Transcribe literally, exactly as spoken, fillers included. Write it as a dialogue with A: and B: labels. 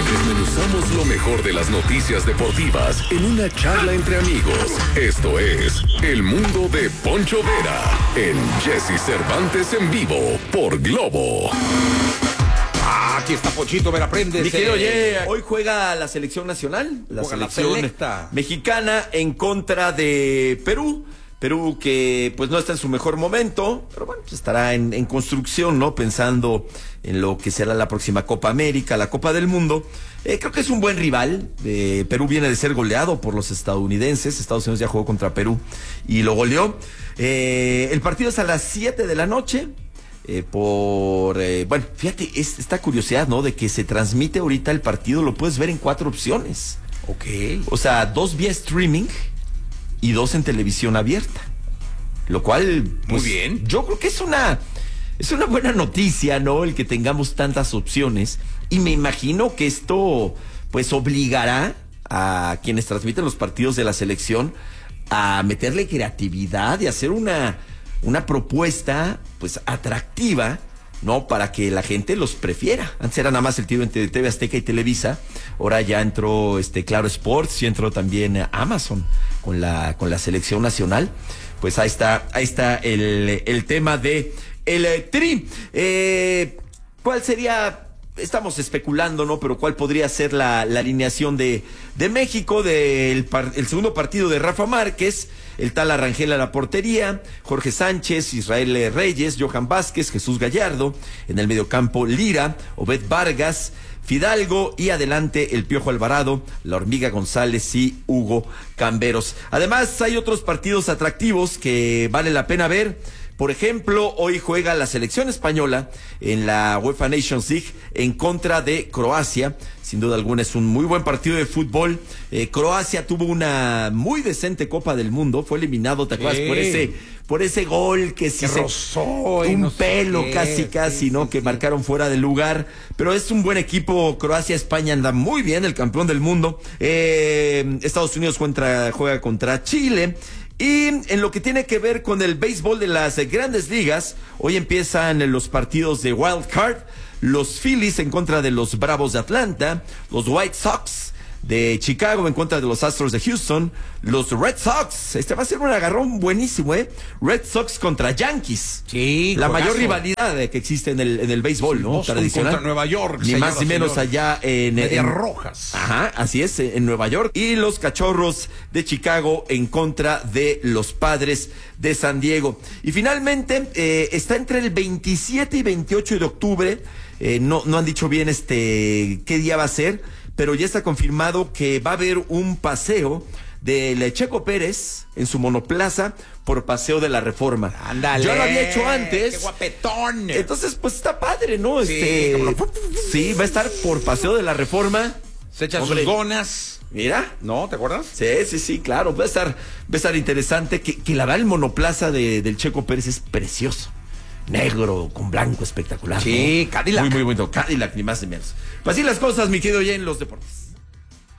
A: Desmenuzamos lo mejor de las noticias deportivas en una charla entre amigos. Esto es El Mundo de Poncho Vera en Jesse Cervantes en vivo por Globo.
B: Ah, aquí está Ponchito Vera, prende.
C: Oye, hoy juega la selección nacional, la
B: Juega la
C: selección
B: selecta.
C: mexicana en contra de Perú. Perú que pues no está en su mejor momento, pero bueno, pues estará en, en construcción, ¿no? Pensando en lo que será la próxima Copa América, la Copa del Mundo. Eh, creo que es un buen rival. Eh, Perú viene de ser goleado por los estadounidenses. Estados Unidos ya jugó contra Perú y lo goleó. Eh, el partido es a las siete de la noche. Eh, por, eh, bueno, fíjate, es, esta curiosidad, ¿no? De que se transmite ahorita el partido, lo puedes ver en cuatro opciones.
B: Ok.
C: O sea, dos vía streaming y dos en televisión abierta. Lo cual, pues,
B: muy bien.
C: Yo creo que es una, es una buena noticia, ¿no? El que tengamos tantas opciones. Y me imagino que esto, pues, obligará a quienes transmiten los partidos de la selección a meterle creatividad y hacer una, una propuesta, pues, atractiva, ¿no? Para que la gente los prefiera. Antes era nada más el tiro entre T V Azteca y Televisa. Ahora ya entró este Claro Sports y entró también Amazon con la, con la selección nacional. Pues ahí está, ahí está el, el tema de el Tri. Eh, ¿Cuál sería? Estamos especulando, ¿no? Pero ¿cuál podría ser la, la alineación de, de México, del par, el segundo partido de Rafa Márquez? El tal Arrangel a la portería, Jorge Sánchez, Israel Reyes, Johan Vázquez, Jesús Gallardo, en el mediocampo Lira, Obed Vargas, Fidalgo y adelante el Piojo Alvarado, La Hormiga González y Hugo Camberos. Además hay otros partidos atractivos que vale la pena ver. Por ejemplo, hoy juega la selección española en la UEFA Nations League en contra de Croacia. Sin duda alguna es un muy buen partido de fútbol. Eh, Croacia tuvo una muy decente Copa del Mundo. Fue eliminado, ¿te acuerdas? Sí. Por ese, por ese gol que sí se
B: rozó.
C: Un
B: no
C: pelo
B: sé
C: casi,
B: qué.
C: casi,
B: sí,
C: ¿no?
B: sí,
C: que
B: sí.
C: marcaron fuera de lugar. Pero es un buen equipo. Croacia, España anda muy bien, el campeón del mundo. Eh, Estados Unidos contra, juega contra Chile. Y en lo que tiene que ver con el béisbol de las grandes ligas, hoy empiezan los partidos de Wild Card, los Phillies en contra de los Bravos de Atlanta, los White Sox de Chicago en contra de los Astros de Houston, los Red Sox, este va a ser un agarrón buenísimo, ¿eh? Red Sox contra Yankees.
B: Sí,
C: la
B: juegazo.
C: mayor rivalidad que existe en el, en el béisbol,
B: Sí,
C: ¿no?
B: Boston
C: Tradicional.
B: contra Nueva York.
C: Ni más
B: señoras,
C: ni menos
B: señores.
C: allá en...
B: Medias
C: en
B: rojas.
C: Ajá, así es, en Nueva York. Y los Cachorros de Chicago en contra de los Padres de San Diego. Y finalmente, eh, está entre el veintisiete y veintiocho de octubre. Eh, no, no han dicho bien este qué día va a ser, pero ya está confirmado que va a haber un paseo de Checo Pérez en su monoplaza por Paseo de la Reforma.
B: Ándale.
C: Yo lo había hecho antes.
B: ¡Qué guapetón!
C: Entonces, pues está padre, ¿no?
B: Sí,
C: Este,
B: como lo-
C: sí, va a estar por Paseo de la Reforma.
B: Se echa
C: Hombre.
B: sus donas.
C: Mira.
B: ¿No? ¿Te acuerdas?
C: Sí, sí, sí, claro. Va a estar, va a estar interesante. Que, que la verdad el monoplaza de, del Checo Pérez es precioso. Negro, con blanco, espectacular.
B: Sí,
C: ¿no?
B: Cadillac.
C: Muy, muy bonito. Cadillac, ni más ni menos. Pues así las cosas, mi querido, ya en los deportes.